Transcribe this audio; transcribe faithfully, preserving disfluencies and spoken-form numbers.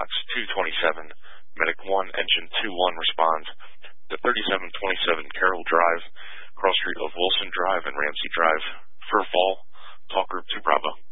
Box two twenty-seven, Medic one, Engine two one responds to thirty-seven twenty-seven Carroll Drive, cross street of Wilson Drive and Ramsey Drive. For a fall, talk group to Bravo.